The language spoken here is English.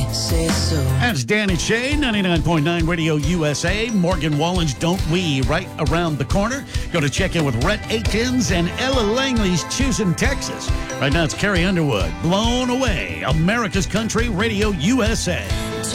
say so. That's Danny Shea, 99.9 Radio USA. Morgan Wallen's Don't We, right around the corner. Go to check in with Rhett Akins and Ella Langley's Choosing Texas. Right now it's Carrie Underwood, Blown Away, America's Country Radio USA.